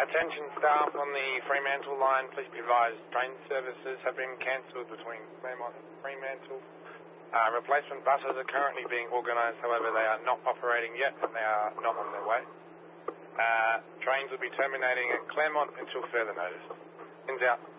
Attention staff on the Fremantle line, please be advised train services have been cancelled between Claremont and Fremantle. Replacement buses are currently being organised, however they are not operating yet and they are not on their way. Trains will be terminating at Claremont until further notice. Ends out.